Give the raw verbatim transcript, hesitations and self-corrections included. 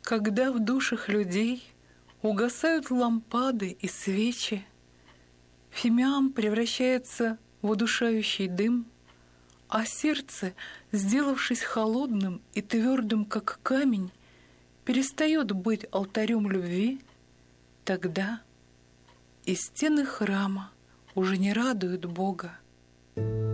Когда в душах людей угасают лампады и свечи, фимиам превращается в удушающий дым, а сердце, сделавшись холодным и твердым, как камень, перестает быть алтарем любви, тогда и стены храма уже не радуют Бога.